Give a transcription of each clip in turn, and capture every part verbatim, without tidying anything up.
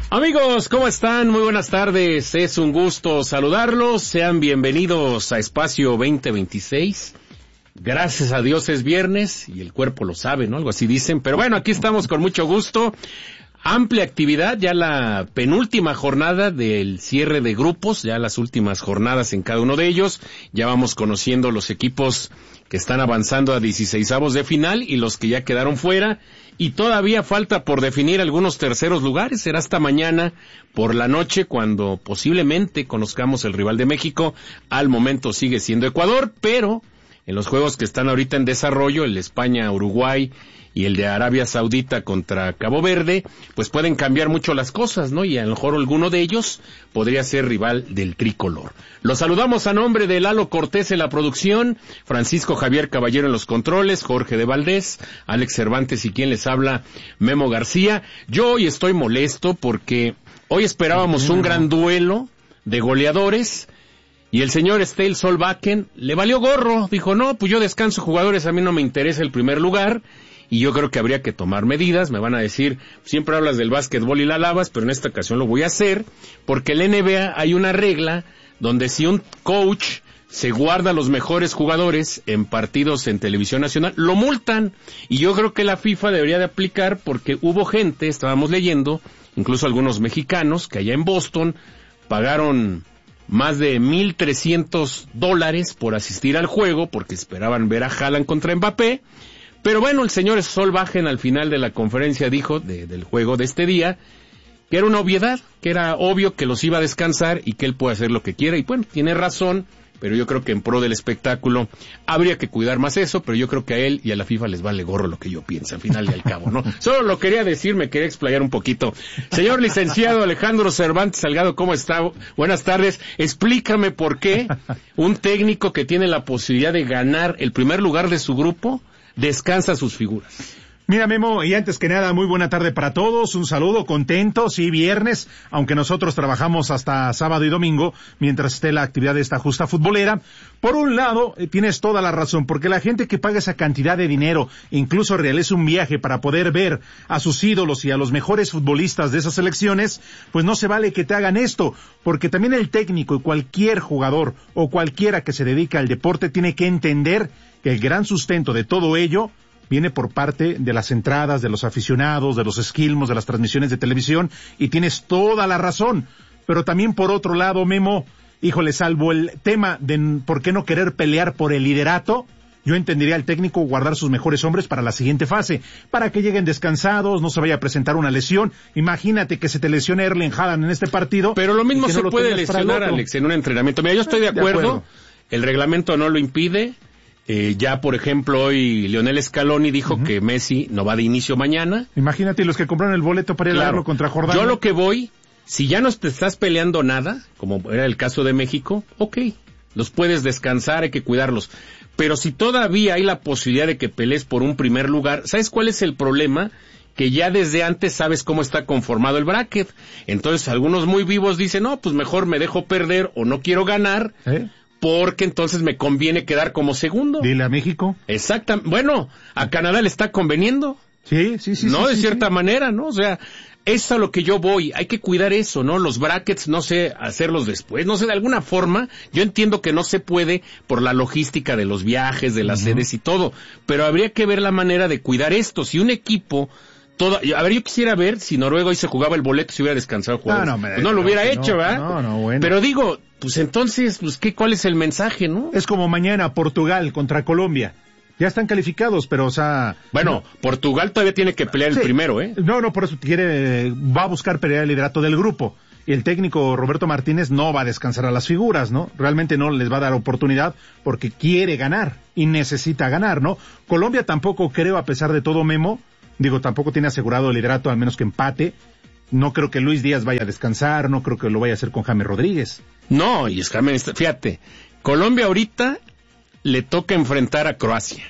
Amigos, ¿cómo están? Muy buenas tardes, es un gusto saludarlos, sean bienvenidos a Espacio veinte veintiséis. Gracias a Dios es viernes y el cuerpo lo sabe, ¿no? Algo así dicen, pero bueno, aquí estamos con mucho gusto. Amplia actividad, ya la penúltima jornada del cierre de grupos, ya las últimas jornadas en cada uno de ellos. Ya vamos conociendo los equipos que están avanzando a dieciseisavos de final y los que ya quedaron fuera. Y todavía falta por definir algunos terceros lugares. Será hasta mañana por la noche cuando posiblemente conozcamos el rival de México. Al momento sigue siendo Ecuador, pero en los juegos que están ahorita en desarrollo, el de España-Uruguay y el de Arabia Saudita contra Cabo Verde, pues pueden cambiar mucho las cosas, ¿no? Y a lo mejor alguno de ellos podría ser rival del tricolor. Los saludamos a nombre de Lalo Cortés en la producción, Francisco Javier Caballero en los controles, Jorge de Valdés, Alex Cervantes y quien les habla, Memo García. Yo hoy estoy molesto porque hoy esperábamos un gran duelo de goleadores y el señor Stale Solbakken le valió gorro, dijo, no, pues yo descanso jugadores, a mí no me interesa el primer lugar. Y yo creo que habría que tomar medidas. Me van a decir, siempre hablas del básquetbol y la lavas, pero en esta ocasión lo voy a hacer, porque en la N B A hay una regla donde si un coach se guarda a los mejores jugadores en partidos en televisión nacional, lo multan. Y yo creo que la FIFA debería de aplicar, porque hubo gente, estábamos leyendo, incluso algunos mexicanos, que allá en Boston pagaron más de mil trescientos dólares por asistir al juego, porque esperaban ver a Haaland contra Mbappé. Pero bueno, el señor Solbakken al final de la conferencia dijo, de, del juego de este día, que era una obviedad, que era obvio que los iba a descansar y que él puede hacer lo que quiera. Y bueno, tiene razón, pero yo creo que en pro del espectáculo habría que cuidar más eso, pero yo creo que a él y a la FIFA les vale gorro lo que yo pienso, al final y al cabo, ¿no? Solo lo quería decir, me quería explayar un poquito. Señor licenciado Alejandro Cervantes Salgado, ¿cómo está? Buenas tardes. Explícame por qué un técnico que tiene la posibilidad de ganar el primer lugar de su grupo descansa sus figuras. Mira, Memo, y antes que nada, muy buena tarde para todos, un saludo, contentos, sí, viernes, aunque nosotros trabajamos hasta sábado y domingo, mientras esté la actividad de esta justa futbolera. Por un lado, eh, tienes toda la razón, porque la gente que paga esa cantidad de dinero, incluso realiza un viaje para poder ver a sus ídolos y a los mejores futbolistas de esas selecciones, pues no se vale que te hagan esto, porque también el técnico y cualquier jugador o cualquiera que se dedica al deporte tiene que entender que el gran sustento de todo ello viene por parte de las entradas, de los aficionados, de los esquilmos, de las transmisiones de televisión, y tienes toda la razón. Pero también por otro lado, Memo, híjole, salvo el tema de por qué no querer pelear por el liderato, yo entendería al técnico guardar sus mejores hombres para la siguiente fase, para que lleguen descansados, no se vaya a presentar una lesión. Imagínate que se te lesione Erling Haaland en este partido. Pero lo mismo se no puede lesionar, Alex, en un entrenamiento. Mira, yo estoy de acuerdo, de acuerdo. El reglamento no lo impide. Eh, ya, por ejemplo, hoy Lionel Scaloni dijo uh-huh. que Messi no va de inicio mañana. Imagínate los que compraron el boleto para ir claro. a verlo contra Jordania. Yo lo que voy, si ya no te estás peleando nada, como era el caso de México, ok, los puedes descansar, hay que cuidarlos. Pero si todavía hay la posibilidad de que pelees por un primer lugar, ¿sabes cuál es el problema? Que ya desde antes sabes cómo está conformado el bracket. Entonces algunos muy vivos dicen, no, pues mejor me dejo perder o no quiero ganar. ¿Eh? Porque entonces me conviene quedar como segundo. Dile a México. Exactamente. Bueno, a Canadá le está conveniendo. Sí, sí, sí. No, sí, de sí, cierta sí. manera, ¿no? O sea, es a lo que yo voy. Hay que cuidar eso, ¿no? Los brackets, no sé, hacerlos después. No sé, de alguna forma, yo entiendo que no se puede por la logística de los viajes, de las uh-huh. sedes y todo. Pero habría que ver la manera de cuidar esto. Si un equipo... Todo, a ver, yo quisiera ver si Noruega hoy se jugaba el boleto, si hubiera descansado el jugador. No, no, me, pues no lo hubiera hecho, no, ¿verdad? No, no, bueno. Pero digo, pues entonces, pues qué, ¿cuál es el mensaje, no? Es como mañana Portugal contra Colombia. Ya están calificados, pero o sea... Bueno, no. Portugal todavía tiene que pelear sí. el primero, ¿eh? No, no, por eso quiere, va a buscar pelear el liderato del grupo. Y el técnico Roberto Martínez no va a descansar a las figuras, ¿no? Realmente no les va a dar oportunidad porque quiere ganar y necesita ganar, ¿no? Colombia tampoco creo, a pesar de todo, Memo, digo, tampoco tiene asegurado el liderato, al menos que empate. No creo que Luis Díaz vaya a descansar, no creo que lo vaya a hacer con James Rodríguez. No, y es James, fíjate, Colombia ahorita le toca enfrentar a Croacia.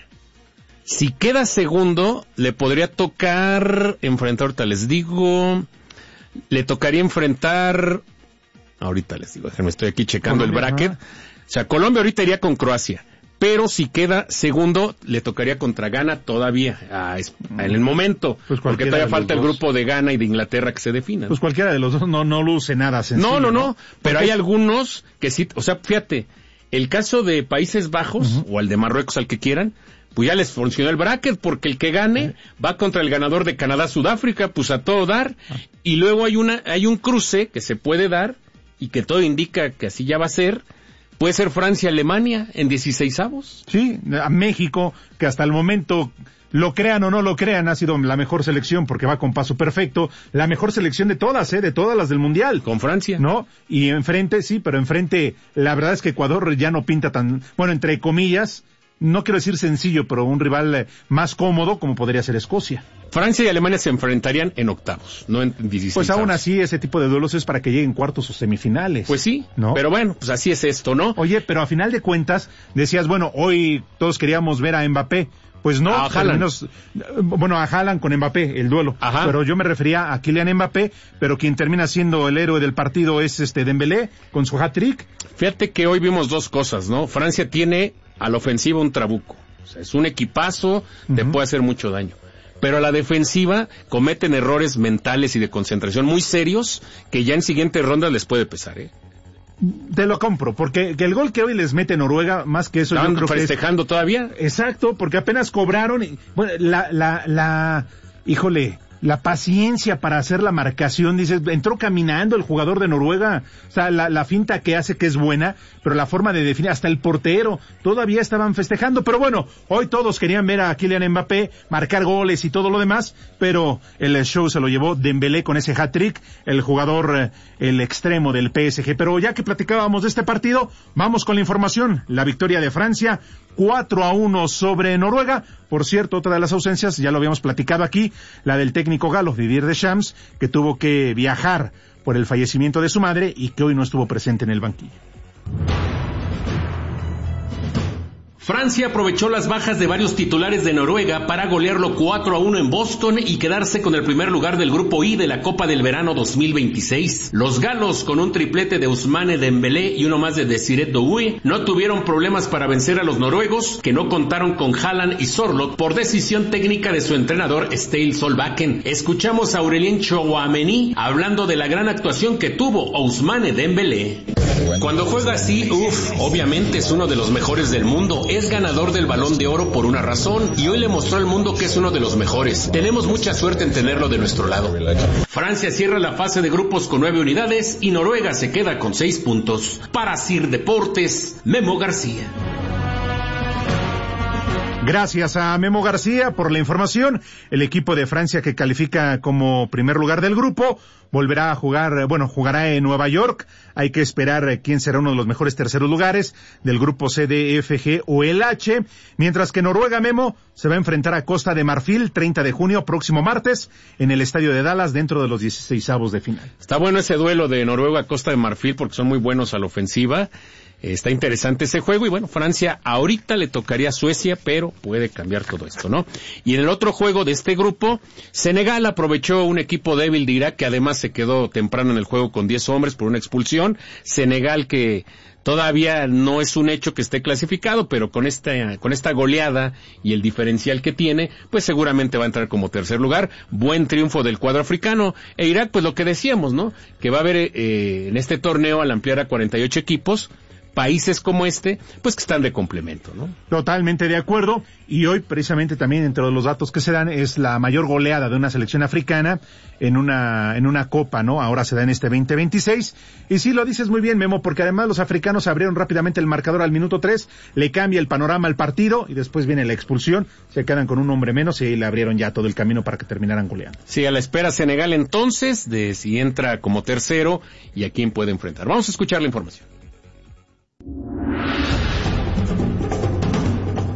Si queda segundo, le podría tocar enfrentar, ahorita les digo, le tocaría enfrentar, ahorita les digo, déjenme, estoy aquí checando Colombia, el bracket. ¿No? O sea, Colombia ahorita iría con Croacia, pero si queda segundo, le tocaría contra Ghana todavía, a, a, en el momento, pues porque todavía falta el grupo de Ghana y de Inglaterra que se definan. Pues cualquiera de los dos no, no luce nada sencillo. No, no, no, ¿no? pero porque... hay algunos que sí, o sea, fíjate, el caso de Países Bajos, uh-huh. o el de Marruecos, al que quieran, pues ya les funcionó el bracket, porque el que gane uh-huh. va contra el ganador de Canadá-Sudáfrica, pues a todo dar, uh-huh. y luego hay una, hay un cruce que se puede dar, y que todo indica que así ya va a ser. Puede ser Francia-Alemania en dieciseisavos. Sí, a México, que hasta el momento, lo crean o no lo crean, ha sido la mejor selección porque va con paso perfecto. La mejor selección de todas, ¿eh? De todas las del Mundial. Con Francia. ¿No? Y enfrente, sí, pero enfrente, la verdad es que Ecuador ya no pinta tan, bueno, entre comillas, no quiero decir sencillo, pero un rival más cómodo como podría ser Escocia. Francia y Alemania se enfrentarían en octavos, no en dieciséis. Pues aún así, ese tipo de duelos es para que lleguen cuartos o semifinales. Pues sí, ¿no? Pero bueno, pues así es esto, ¿no? Oye, pero a final de cuentas, decías, bueno, hoy todos queríamos ver a Mbappé. Pues no, a Haaland. Menos, bueno, a Haaland con Mbappé, el duelo. Ajá. Pero yo me refería a Kylian Mbappé, pero quien termina siendo el héroe del partido es este Dembélé, con su hat-trick. Fíjate que hoy vimos dos cosas, ¿no? Francia tiene a la ofensiva un trabuco. O sea, es un equipazo, uh-huh. te puede hacer mucho daño. Pero a la defensiva cometen errores mentales y de concentración muy serios que ya en siguientes rondas les puede pesar, ¿eh? Te lo compro, porque que el gol que hoy les mete Noruega, más que eso, ¿Están yo creo que festejando es... todavía? Exacto, porque apenas cobraron, y, bueno, la, la, la, híjole, la paciencia para hacer la marcación, dices, entró caminando el jugador de Noruega, o sea, la, la finta que hace que es buena, pero la forma de definir, hasta el portero, todavía estaban festejando, pero bueno, hoy todos querían ver a Kylian Mbappé marcar goles y todo lo demás, pero el show se lo llevó Dembélé con ese hat-trick, el jugador, el extremo del P S G, pero ya que platicábamos de este partido, vamos con la información, la victoria de Francia, cuatro a uno sobre Noruega. Por cierto, otra de las ausencias, ya lo habíamos platicado aquí, la del técnico galo, Didier Deschamps, que tuvo que viajar por el fallecimiento de su madre y que hoy no estuvo presente en el banquillo. Francia aprovechó las bajas de varios titulares de Noruega para golearlo cuatro a uno en Boston y quedarse con el primer lugar del grupo I de la Copa del Verano dos mil veintiséis. Los galos, con un triplete de Ousmane Dembélé y uno más de Desiré Doué, no tuvieron problemas para vencer a los noruegos, que no contaron con Haaland y Sorloth por decisión técnica de su entrenador Ståle Solbakken. Escuchamos a Aurelien Tchouaméni hablando de la gran actuación que tuvo Ousmane Dembélé. Cuando juega así, uff, obviamente es uno de los mejores del mundo. Es ganador del Balón de Oro por una razón y hoy le mostró al mundo que es uno de los mejores. Tenemos mucha suerte en tenerlo de nuestro lado. Francia cierra la fase de grupos con nueve unidades y Noruega se queda con seis puntos. Para Sir Deportes, Memo García. Gracias a Memo García por la información. El equipo de Francia, que califica como primer lugar del grupo, volverá a jugar, bueno, jugará en Nueva York. Hay que esperar quién será uno de los mejores terceros lugares del grupo C, D, F, G o el H. Mientras que Noruega, Memo, se va a enfrentar a Costa de Marfil, treinta de junio, próximo martes, en el estadio de Dallas, dentro de los dieciseisavos de final. Está bueno ese duelo de Noruega-Costa de Marfil porque son muy buenos a la ofensiva. Está interesante ese juego y bueno, Francia ahorita le tocaría a Suecia, pero puede cambiar todo esto, ¿no? Y en el otro juego de este grupo, Senegal aprovechó un equipo débil de Irak que además se quedó temprano en el juego con diez hombres por una expulsión. Senegal, que todavía no es un hecho que esté clasificado, pero con esta, con esta goleada y el diferencial que tiene, pues seguramente va a entrar como tercer lugar. Buen triunfo del cuadro africano. E Irak, pues lo que decíamos, ¿no? Que va a haber eh, en este torneo, al ampliar a cuarenta y ocho equipos, países como este, pues que están de complemento, ¿no? Totalmente de acuerdo. Y hoy, precisamente, también entre los datos que se dan, es la mayor goleada de una selección africana en una, en una copa, ¿no? Ahora se da en este veinte veintiséis. Y sí, lo dices muy bien, Memo, porque además los africanos abrieron rápidamente el marcador al minuto tres, le cambia el panorama al partido, y después viene la expulsión, se quedan con un hombre menos, y le abrieron ya todo el camino para que terminaran goleando. Sí, a la espera Senegal entonces, de si entra como tercero, y a quién puede enfrentar. Vamos a escuchar la información.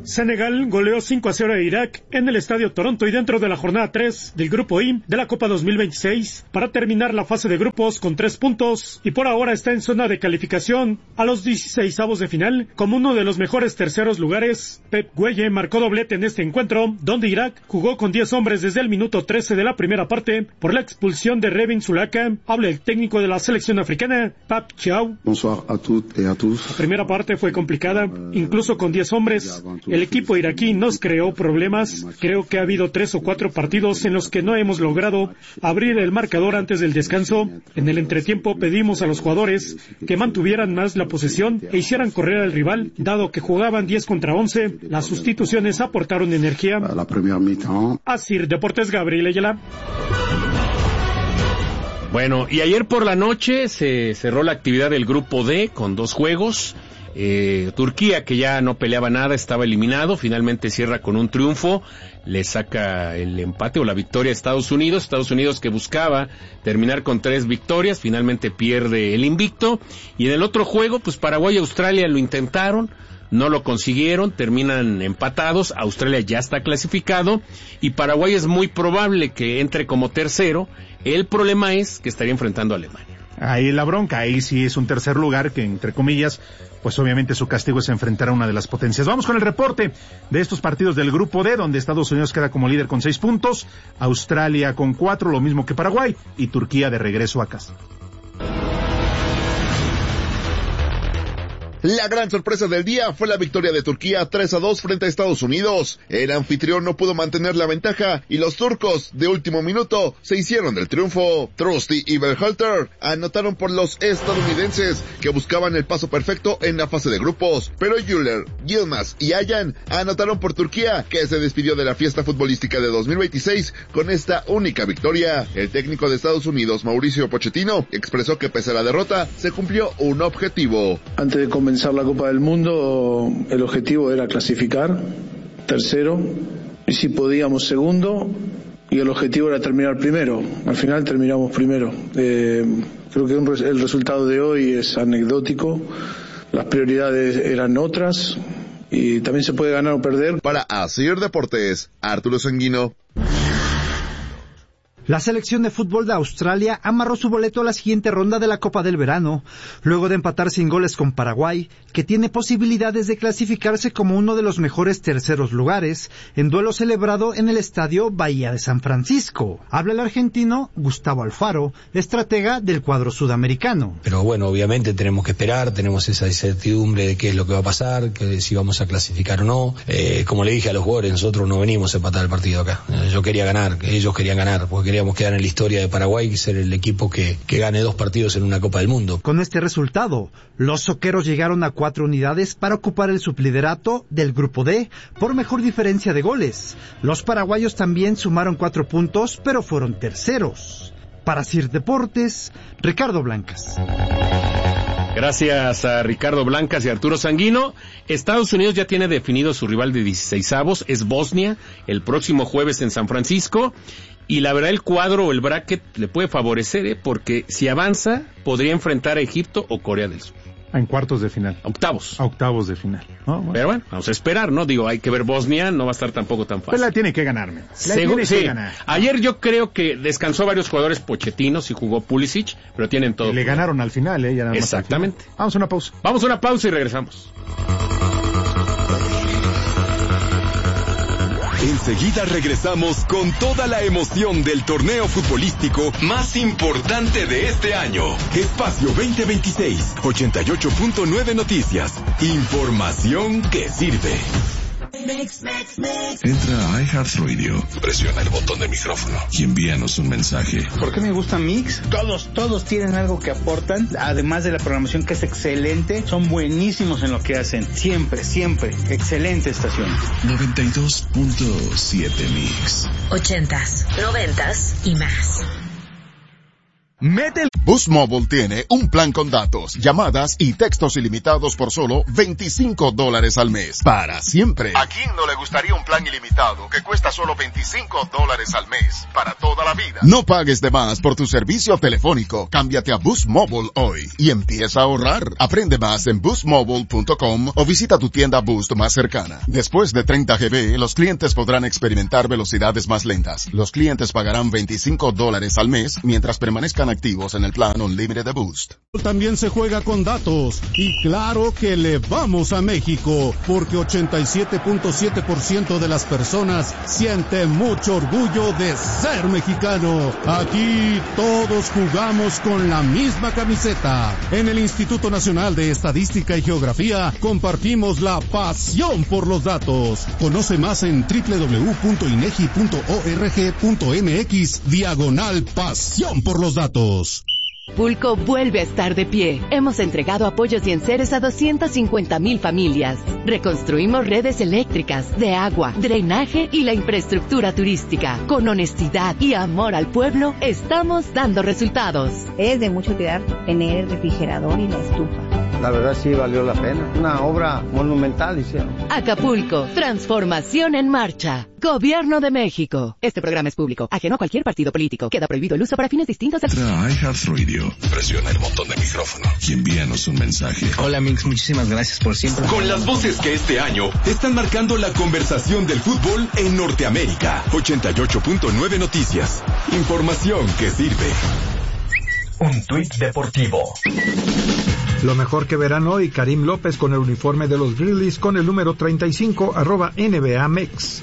Senegal goleó cinco a cero a Irak en el Estadio Toronto y dentro de la jornada tres del Grupo I de la Copa dos mil veintiséis para terminar la fase de grupos con tres puntos y por ahora está en zona de calificación a los dieciseisavos de final como uno de los mejores terceros lugares. Pep Gueye marcó doblete en este encuentro donde Irak jugó con diez hombres desde el minuto trece de la primera parte por la expulsión de Revin Zulaka. Habla el técnico de la selección africana, Pap Thiaw. Bonsoir a toutes et a tous. La primera parte fue complicada, incluso con diez hombres. El equipo iraquí nos creó problemas. Creo que ha habido tres o cuatro partidos en los que no hemos logrado abrir el marcador antes del descanso. En el entretiempo pedimos a los jugadores que mantuvieran más la posesión e hicieran correr al rival, dado que jugaban diez contra once. Las sustituciones aportaron energía. La primera mitad. Asir Deportes, Gabriel Ayala. Bueno, y ayer por la noche se cerró la actividad del Grupo D con dos juegos. Eh, Turquía, que ya no peleaba nada, estaba eliminado, finalmente cierra con un triunfo, le saca el empate o la victoria a Estados Unidos, Estados Unidos que buscaba terminar con tres victorias, finalmente pierde el invicto, y en el otro juego, pues Paraguay y Australia lo intentaron, no lo consiguieron, terminan empatados, Australia ya está clasificado, y Paraguay es muy probable que entre como tercero, el problema es que estaría enfrentando a Alemania. Ahí la bronca, ahí sí es un tercer lugar que, entre comillas, pues obviamente su castigo es enfrentar a una de las potencias. Vamos con el reporte de estos partidos del Grupo D, donde Estados Unidos queda como líder con seis puntos, Australia con cuatro, lo mismo que Paraguay, y Turquía de regreso a casa. La gran sorpresa del día fue la victoria de Turquía tres a dos frente a Estados Unidos. El anfitrión no pudo mantener la ventaja y los turcos de último minuto se hicieron del triunfo. Trusty y Berhalter anotaron por los estadounidenses que buscaban el paso perfecto en la fase de grupos, pero Güler, Yilmaz y Ayan anotaron por Turquía, que se despidió de la fiesta futbolística de dos mil veintiséis con esta única victoria. El técnico de Estados Unidos, Mauricio Pochettino, expresó que pese a la derrota se cumplió un objetivo. Antes de comenzar la Copa del Mundo, el objetivo era clasificar tercero y si podíamos segundo, y el objetivo era terminar primero. Al final terminamos primero. Eh, creo que un, el resultado de hoy es anecdótico, las prioridades eran otras y también se puede ganar o perder. Para Asir Deportes, Arturo Sanguino. La selección de fútbol de Australia amarró su boleto a la siguiente ronda de la Copa del Verano, luego de empatar sin goles con Paraguay, que tiene posibilidades de clasificarse como uno de los mejores terceros lugares, en duelo celebrado en el Estadio Bahía de San Francisco. Habla el argentino Gustavo Alfaro, estratega del cuadro sudamericano. Pero bueno, obviamente tenemos que esperar, tenemos esa incertidumbre de qué es lo que va a pasar, que si vamos a clasificar o no. Eh, como le dije a los jugadores, nosotros no venimos a empatar el partido acá. Eh, yo quería ganar, ellos querían ganar, porque queríamos quedar en la historia de Paraguay y ser el equipo que, que gane dos partidos en una Copa del Mundo. Con este resultado, los soqueros llegaron a cuatro unidades para ocupar el subliderato del Grupo D por mejor diferencia de goles. Los paraguayos también sumaron cuatro puntos, pero fueron terceros. Para Sir Deportes, Ricardo Blancas. Gracias a Ricardo Blancas y Arturo Sanguino. Estados Unidos ya tiene definido su rival de dieciseisavos, es Bosnia, el próximo jueves en San Francisco. Y la verdad el cuadro o el bracket le puede favorecer, ¿eh? Porque si avanza podría enfrentar a Egipto o Corea del Sur. En cuartos de final. Octavos. A octavos de final. ¿No? Bueno. Pero bueno, vamos a esperar, ¿no? Digo, hay que ver Bosnia, no va a estar tampoco tan fácil. Pues la tiene que ganarme. La Según, tiene sí. que ganar. Ayer yo creo que descansó varios jugadores pochetinos y jugó Pulisic, pero tienen todo. Le ganaron al final, ¿eh? Ya nada más. Exactamente. Vamos a una pausa. Vamos a una pausa y regresamos. Enseguida regresamos con toda la emoción del torneo futbolístico más importante de este año. Espacio veinte veintiséis, ochenta y ocho punto nueve Noticias. Información que sirve. Mix, mix, mix. Entra a iHeartRadio, presiona el botón de micrófono y envíanos un mensaje. ¿Por qué me gusta Mix? Todos, todos tienen algo que aportan, además de la programación que es excelente, son buenísimos en lo que hacen, siempre, siempre, excelente estación. noventa y dos punto siete Mix. Ochentas, noventas y más. Mete el... Boost Mobile tiene un plan con datos, llamadas y textos ilimitados por solo veinticinco dólares al mes. Para siempre. ¿A quién no le gustaría un plan ilimitado que cuesta solo veinticinco dólares al mes? Para toda la vida. No pagues de más por tu servicio telefónico. Cámbiate a Boost Mobile hoy y empieza a ahorrar. Aprende más en boost mobile punto com o visita tu tienda Boost más cercana. Después de treinta gigabytes, los clientes podrán experimentar velocidades más lentas. Los clientes pagarán veinticinco dólares al mes mientras permanezcan activos en el plan Unlimited de Boost. También se juega con datos y claro que le vamos a México porque ochenta y siete punto siete por ciento de las personas siente mucho orgullo de ser mexicano. Aquí todos jugamos con la misma camiseta. En el Instituto Nacional de Estadística y Geografía compartimos la pasión por los datos. Conoce más en doble u doble u doble u punto inegi punto org punto mx diagonal pasión por los datos. Pulco vuelve a estar de pie. Hemos entregado apoyos y enseres a doscientas cincuenta mil familias. Reconstruimos redes eléctricas, de agua, drenaje y la infraestructura turística. Con honestidad y amor al pueblo, estamos dando resultados. Es de mucha utilidad tener el refrigerador y la estufa. La verdad sí valió la pena. Una obra monumental hicieron. Acapulco, transformación en marcha. Gobierno de México. Este programa es público, ajeno a cualquier partido político. Queda prohibido el uso para fines distintos del... Entra a iHeartRadio, presiona el botón de micrófono y envíanos un mensaje. Hola Mix, muchísimas gracias por siempre. Con las voces que este año están marcando la conversación del fútbol en Norteamérica. ochenta y ocho punto nueve Noticias. Información que sirve. Un tuit deportivo. Lo mejor que verán hoy, Karim López con el uniforme de los Grizzlies con el número treinta y cinco, arroba N B A Mex.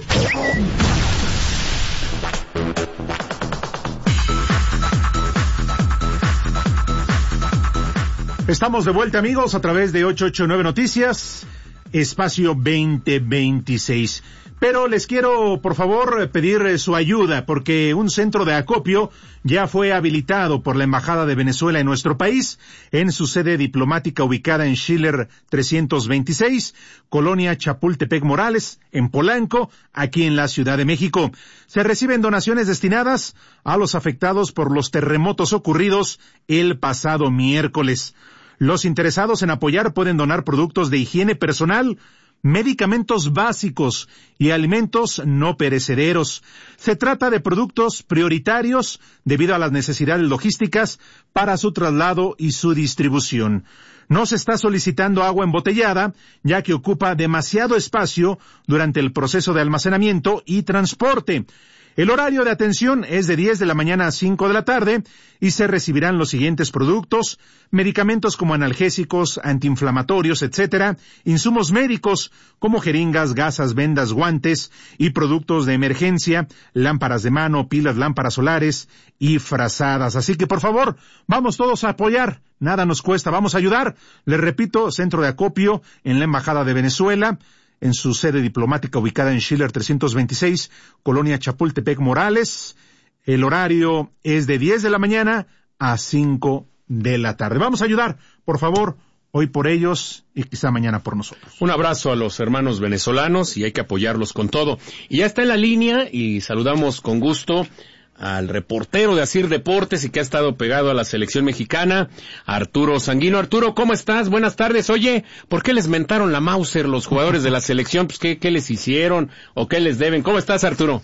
Estamos de vuelta, amigos, a través de ochocientos ochenta y nueve Noticias, espacio veinte veintiséis. Pero les quiero, por favor, pedir su ayuda, porque un centro de acopio ya fue habilitado por la Embajada de Venezuela en nuestro país, en su sede diplomática ubicada en Schiller trescientos veintiséis, Colonia Chapultepec Morales, en Polanco, aquí en la Ciudad de México. Se reciben donaciones destinadas a los afectados por los terremotos ocurridos el pasado miércoles. Los interesados en apoyar pueden donar productos de higiene personal, medicamentos básicos y alimentos no perecederos. Se trata de productos prioritarios debido a las necesidades logísticas para su traslado y su distribución. No se está solicitando agua embotellada, ya que ocupa demasiado espacio durante el proceso de almacenamiento y transporte. El horario de atención es de diez de la mañana a cinco de la tarde y se recibirán los siguientes productos: medicamentos como analgésicos, antiinflamatorios, etcétera, insumos médicos como jeringas, gasas, vendas, guantes y productos de emergencia, lámparas de mano, pilas, lámparas solares y frazadas. Así que, por favor, vamos todos a apoyar. Nada nos cuesta, vamos a ayudar. Les repito, centro de acopio en la Embajada de Venezuela, en su sede diplomática ubicada en Schiller trescientos veintiséis, Colonia Chapultepec Morales. El horario es de diez de la mañana a cinco de la tarde. Vamos a ayudar, por favor, hoy por ellos y quizá mañana por nosotros. Un abrazo a los hermanos venezolanos y hay que apoyarlos con todo. Y ya está en la línea y saludamos con gusto al reportero de Asir Deportes y que ha estado pegado a la selección mexicana, Arturo Sanguino. Arturo, ¿cómo estás? Buenas tardes. Oye, ¿por qué les mentaron la Mauser los jugadores de la selección? Pues, ¿qué, qué les hicieron o qué les deben? ¿Cómo estás, Arturo?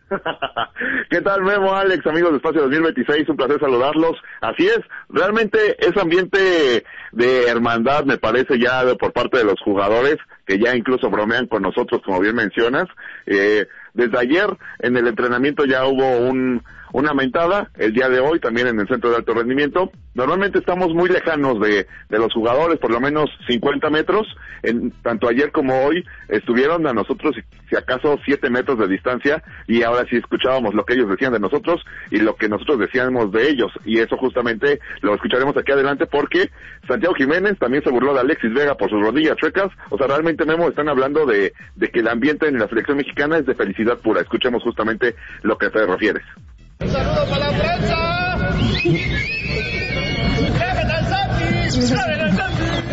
¿Qué tal, Memo, Alex, amigos de Espacio dos mil veintiséis? Un placer saludarlos. Así es, realmente ese ambiente de hermandad me parece ya de, por parte de los jugadores, que ya incluso bromean con nosotros, como bien mencionas. Eh, desde ayer en el entrenamiento ya hubo un una mentada, el día de hoy también en el centro de alto rendimiento. Normalmente estamos muy lejanos de, de los jugadores, por lo menos cincuenta metros, en, tanto ayer como hoy estuvieron a nosotros, si acaso, siete metros de distancia, y ahora sí escuchábamos lo que ellos decían de nosotros y lo que nosotros decíamos de ellos, y eso justamente lo escucharemos aquí adelante porque Santiago Jiménez también se burló de Alexis Vega por sus rodillas chuecas. O sea, realmente, Memo, están hablando de, de que el ambiente en la selección mexicana es de felicidad pura. Escuchemos justamente lo que te refieres. Un saludo para la prensa. ¡Dejen al Santis! ¡Dejen al Santis!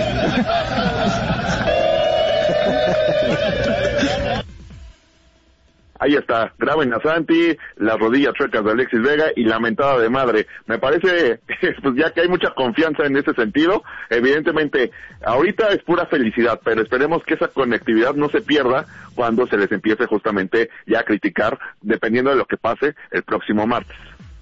ahí está, graben a Santi, las rodillas chuecas de Alexis Vega y la mentada de madre. Me parece, pues ya que hay mucha confianza en ese sentido, evidentemente, ahorita es pura felicidad, pero esperemos que esa conectividad no se pierda cuando se les empiece justamente ya a criticar, dependiendo de lo que pase el próximo martes.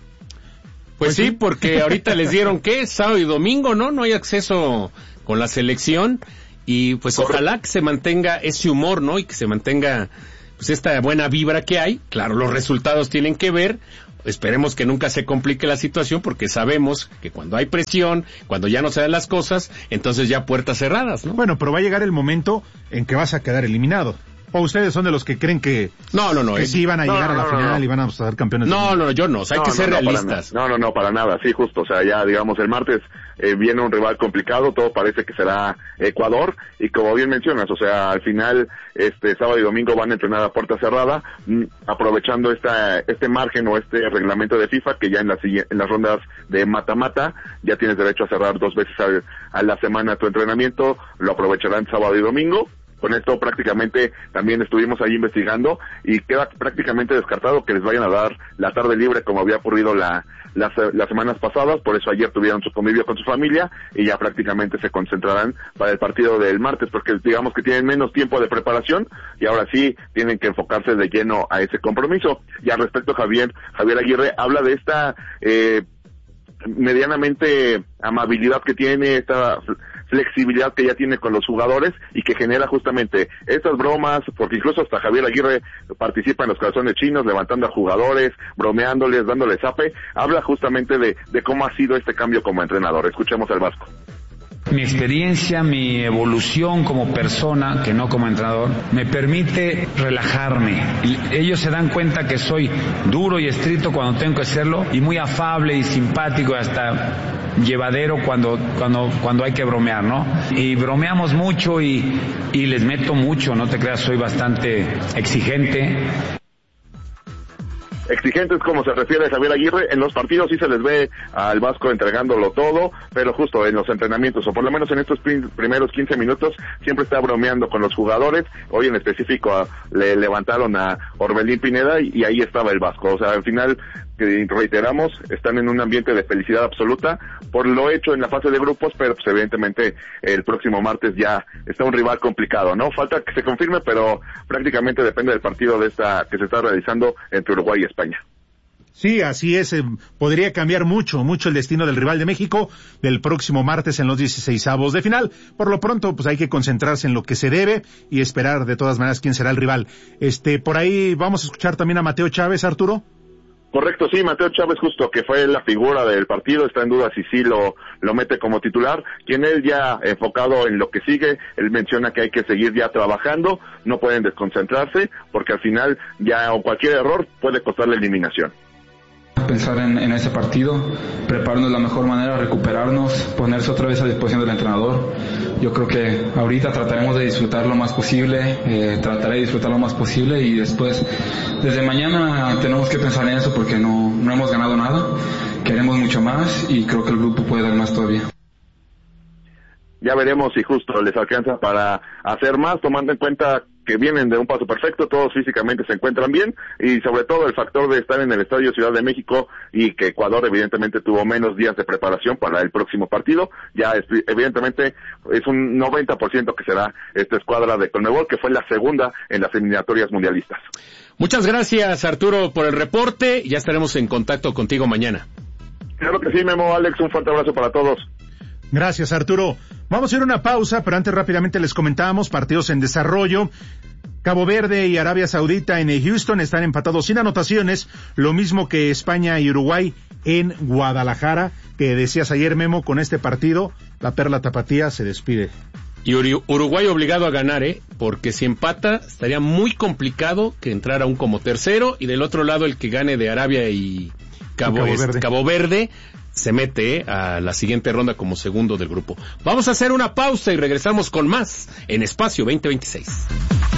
Pues sí, porque ahorita les dieron, ¿qué? Sábado y domingo, ¿no? No hay acceso con la selección y pues Correcto. Ojalá que se mantenga ese humor, ¿no? Y que se mantenga pues esta buena vibra que hay. Claro, los resultados tienen que ver. Esperemos que nunca se complique la situación porque sabemos que cuando hay presión, cuando ya no se dan las cosas, entonces ya puertas cerradas, ¿no? Bueno, pero va a llegar el momento en que vas a quedar eliminado. ¿O ustedes son de los que creen que, no, no, no, que es... sí van a no, llegar no, a la no, final no, no. y van a ser campeones? No, no, yo no, o sea, hay no, que ser no, no, realistas. No, no, no, para nada, sí, justo, o sea, ya digamos el martes eh, viene un rival complicado, todo parece que será Ecuador, y como bien mencionas, o sea, al final, este sábado y domingo van a entrenar a puerta cerrada, mm, aprovechando esta este margen o este reglamento de FIFA, que ya en las, en las rondas de mata-mata, ya tienes derecho a cerrar dos veces a, a la semana tu entrenamiento, lo aprovecharán sábado y domingo. Con esto prácticamente también estuvimos ahí investigando y queda prácticamente descartado que les vayan a dar la tarde libre como había ocurrido la, las, las semanas pasadas, por eso ayer tuvieron su convivio con su familia y ya prácticamente se concentrarán para el partido del martes, porque digamos que tienen menos tiempo de preparación y ahora sí tienen que enfocarse de lleno a ese compromiso. Y al respecto Javier, Javier Aguirre habla de esta eh, medianamente amabilidad que tiene, esta flexibilidad que ya tiene con los jugadores y que genera justamente estas bromas, porque incluso hasta Javier Aguirre participa en los calzones chinos, levantando a jugadores, bromeándoles, dándoles zape, habla justamente de, de cómo ha sido este cambio como entrenador. Escuchemos al Vasco. Mi experiencia, mi evolución como persona, que no como entrenador, me permite relajarme. Ellos se dan cuenta que soy duro y estricto cuando tengo que serlo y muy afable y simpático, hasta llevadero cuando cuando cuando hay que bromear, ¿no? Y bromeamos mucho y, y les meto mucho, no te creas, soy bastante exigente. Exigentes como se refiere a Javier Aguirre, en los partidos sí se les ve al Vasco entregándolo todo, pero justo en los entrenamientos, o por lo menos en estos prim- primeros quince minutos, siempre está bromeando con los jugadores. Hoy en específico a, le levantaron a Orbelín Pineda y, y ahí estaba el Vasco, o sea, al final, que reiteramos, están en un ambiente de felicidad absoluta por lo hecho en la fase de grupos, pero pues evidentemente el próximo martes ya está un rival complicado, ¿no? Falta que se confirme, pero prácticamente depende del partido de esta que se está realizando entre Uruguay y España. Sí, así es. Eh, podría cambiar mucho, mucho el destino del rival de México del próximo martes en los dieciseisavos de final. Por lo pronto, pues hay que concentrarse en lo que se debe y esperar de todas maneras quién será el rival. Este, por ahí vamos a escuchar también a Mateo Chávez, Arturo. Correcto, sí, Mateo Chávez justo, que fue la figura del partido, está en duda si sí lo, lo mete como titular, quien él ya enfocado en lo que sigue, él menciona que hay que seguir ya trabajando, no pueden desconcentrarse, porque al final ya o cualquier error puede costar la eliminación. Pensar en, en ese partido, prepararnos de la mejor manera, recuperarnos, ponerse otra vez a disposición del entrenador. Yo creo que ahorita trataremos de disfrutar lo más posible, eh, trataré de disfrutar lo más posible y después, desde mañana tenemos que pensar en eso porque no, no hemos ganado nada, queremos mucho más y creo que el grupo puede dar más todavía. Ya veremos si justo les alcanza para hacer más, tomando en cuenta que vienen de un paso perfecto, todos físicamente se encuentran bien y sobre todo el factor de estar en el Estadio Ciudad de México y que Ecuador evidentemente tuvo menos días de preparación para el próximo partido, ya es, evidentemente es un noventa por ciento que será esta escuadra de Conmebol, que fue la segunda en las eliminatorias mundialistas. Muchas gracias, Arturo, por el reporte, ya estaremos en contacto contigo mañana. Claro que sí, Memo, Alex, un fuerte abrazo para todos. Gracias, Arturo. Vamos a ir a una pausa, pero antes rápidamente les comentábamos partidos en desarrollo. Cabo Verde y Arabia Saudita en Houston están empatados sin anotaciones, lo mismo que España y Uruguay en Guadalajara, que decías ayer, Memo, con este partido, la Perla Tapatía se despide. Y Uruguay obligado a ganar, ¿eh? Porque si empata, estaría muy complicado que entrara un como tercero, y del otro lado el que gane de Arabia y Cabo, Cabo, Verde. Cabo Verde se mete a la siguiente ronda como segundo del grupo. Vamos a hacer una pausa y regresamos con más en Espacio veinte veintiséis.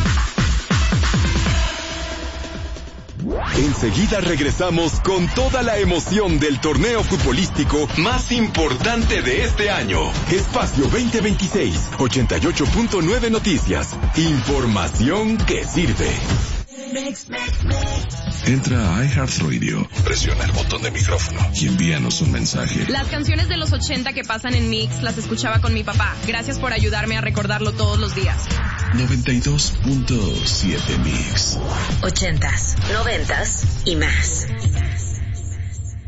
Enseguida regresamos con toda la emoción del torneo futbolístico más importante de este año. Espacio veinte veintiséis, ochenta y ocho punto nueve Noticias. Información que sirve. Entra a iHeartRadio, presiona el botón de micrófono y envíanos un mensaje. Las canciones de los ochenta que pasan en Mix las escuchaba con mi papá. Gracias por ayudarme a recordarlo todos los días. noventa y dos punto siete Mix. Ochentas, noventas y más.